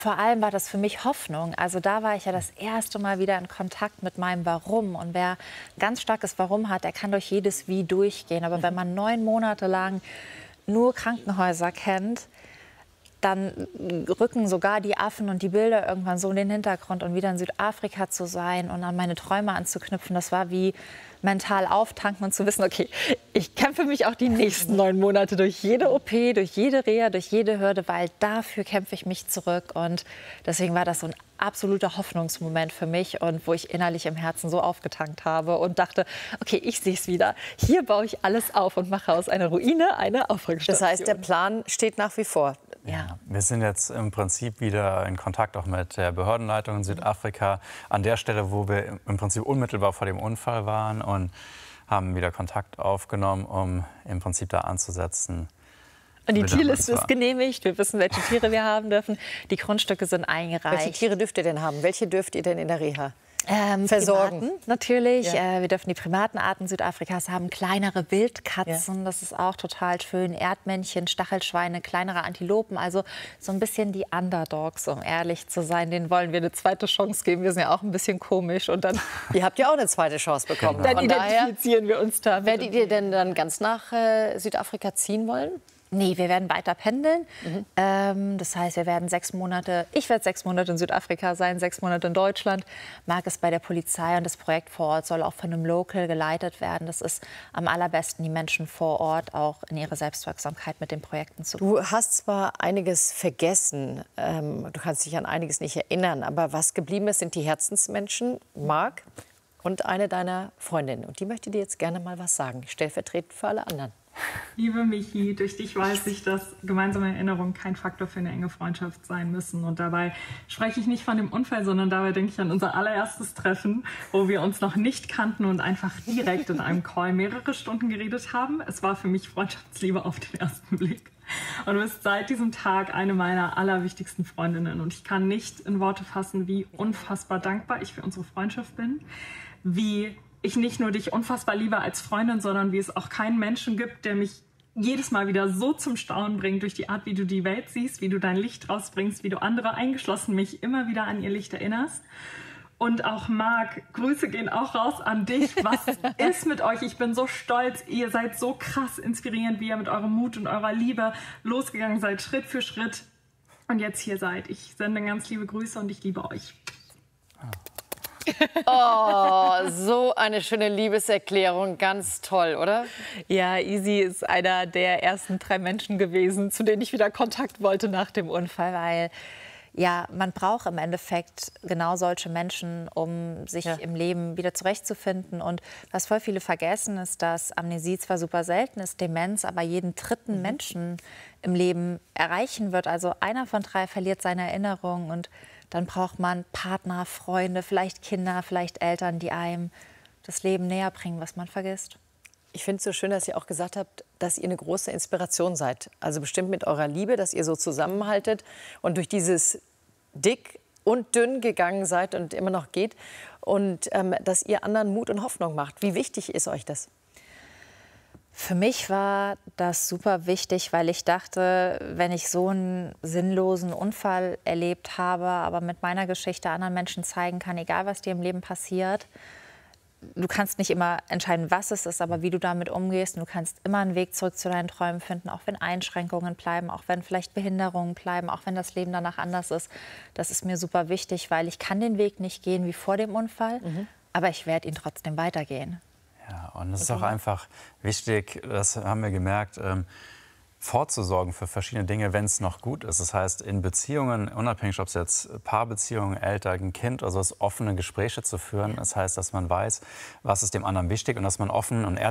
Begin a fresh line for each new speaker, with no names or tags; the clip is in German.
Vor allem war das für mich Hoffnung. Also da war ich ja das erste Mal wieder in Kontakt mit meinem Warum. Und wer ein ganz starkes Warum hat, der kann durch jedes Wie durchgehen. Aber wenn man 9 Monate lang nur Krankenhäuser kennt, dann rücken sogar die Affen und die Bilder irgendwann so in den Hintergrund. Und wieder in Südafrika zu sein und an meine Träume anzuknüpfen, das war wie mental auftanken und zu wissen, okay, ich kämpfe mich auch die nächsten 9 Monate durch jede OP, durch jede Reha, durch jede Hürde, weil dafür kämpfe ich mich zurück. Und deswegen war das so ein absoluter Hoffnungsmoment für mich und wo ich innerlich im Herzen so aufgetankt habe und dachte, okay, ich sehe es wieder. Hier baue ich alles auf und mache aus einer Ruine eine Auffangstation.
Das heißt, der Plan steht nach wie vor.
Ja, wir sind jetzt im Prinzip wieder in Kontakt auch mit der Behördenleitung in Südafrika. An der Stelle, wo wir im Prinzip unmittelbar vor dem Unfall waren und haben wieder Kontakt aufgenommen, um im Prinzip da anzusetzen.
Und die Tierliste ist genehmigt. Wir wissen, welche Tiere wir haben dürfen. Die Grundstücke sind eingereicht.
Welche Tiere dürft ihr denn haben? Welche dürft ihr denn in der Reha versorgen?
Primaten, natürlich.
Ja.
Wir dürfen die Primatenarten Südafrikas haben. Kleinere Wildkatzen,
Ja.
das ist auch total schön. Erdmännchen, Stachelschweine, kleinere Antilopen. Also so ein bisschen die Underdogs, um ehrlich zu sein. Denen wollen wir eine zweite Chance geben. Wir sind ja auch ein bisschen komisch. Und dann,
Ihr habt ja auch eine zweite Chance bekommen.
Genau.
dann identifizieren wir uns da.
Werdet ihr denn dann ganz nach Südafrika ziehen wollen?
Nee, wir werden weiter pendeln. Das heißt, wir werden 6 Monate, ich werde 6 Monate in Südafrika sein, 6 Monate in Deutschland. Marc ist bei der Polizei und das Projekt vor Ort soll auch von einem Local geleitet werden. Das ist am allerbesten, die Menschen vor Ort auch in ihre Selbstwirksamkeit mit den Projekten zu bringen.
Du hast zwar einiges vergessen, du kannst dich an einiges nicht erinnern, aber was geblieben ist, sind die Herzensmenschen, Marc und eine deiner Freundinnen. Und die möchte dir jetzt gerne mal was sagen, stellvertretend für alle anderen.
Liebe Michi, durch dich weiß ich, dass gemeinsame Erinnerungen kein Faktor für eine enge Freundschaft sein müssen. Und dabei spreche ich nicht von dem Unfall, sondern dabei denke ich an unser allererstes Treffen, wo wir uns noch nicht kannten und einfach direkt in einem Call mehrere Stunden geredet haben. Es war für mich Freundschaftsliebe auf den ersten Blick. Und du bist seit diesem Tag eine meiner allerwichtigsten Freundinnen. Und ich kann nicht in Worte fassen, wie unfassbar dankbar ich für unsere Freundschaft bin, wie ich nicht nur dich unfassbar liebe als Freundin, sondern wie es auch keinen Menschen gibt, der mich jedes Mal wieder so zum Staunen bringt durch die Art, wie du die Welt siehst, wie du dein Licht rausbringst, wie du andere, eingeschlossen mich, immer wieder an ihr Licht erinnerst. Und auch Marc, Grüße gehen auch raus an dich. Was ist mit euch? Ich bin so stolz. Ihr seid so krass inspirierend, wie ihr mit eurem Mut und eurer Liebe losgegangen seid, Schritt für Schritt. Und jetzt hier seid. Ich sende ganz liebe Grüße und ich liebe euch.
Oh, so eine schöne Liebeserklärung, ganz toll, oder?
Ja, Easy ist einer der ersten 3 Menschen gewesen, zu denen ich wieder Kontakt wollte nach dem Unfall, weil ja, man braucht im Endeffekt genau solche Menschen, um sich im Leben wieder zurechtzufinden. Und was voll viele vergessen, ist, dass Amnesie zwar super selten ist, Demenz aber jeden 3. Menschen im Leben erreichen wird. Also einer von 3 verliert seine Erinnerung und dann braucht man Partner, Freunde, vielleicht Kinder, vielleicht Eltern, die einem das Leben näher bringen, was man vergisst.
Ich finde es so schön, dass ihr auch gesagt habt, dass ihr eine große Inspiration seid. Also bestimmt mit eurer Liebe, dass ihr so zusammenhaltet und durch dieses dick und dünn gegangen seid und immer noch geht. Und dass ihr anderen Mut und Hoffnung macht. Wie wichtig ist euch das?
Für mich war das super wichtig, weil ich dachte, wenn ich so einen sinnlosen Unfall erlebt habe, aber mit meiner Geschichte anderen Menschen zeigen kann, egal was dir im Leben passiert, du kannst nicht immer entscheiden, was es ist, aber wie du damit umgehst. Und du kannst immer einen Weg zurück zu deinen Träumen finden, auch wenn Einschränkungen bleiben, auch wenn vielleicht Behinderungen bleiben, auch wenn das Leben danach anders ist. Das ist mir super wichtig, weil ich kann den Weg nicht gehen wie vor dem Unfall, aber ich werde ihn trotzdem weitergehen.
Ja, und es ist auch einfach wichtig, das haben wir gemerkt, vorzusorgen für verschiedene Dinge, wenn es noch gut ist. Das heißt, in Beziehungen, unabhängig, ob es jetzt Paarbeziehungen, Eltern, Kind oder so ist, offene Gespräche zu führen. Das heißt, dass man weiß, was ist dem anderen wichtig und dass man offen und ehrlich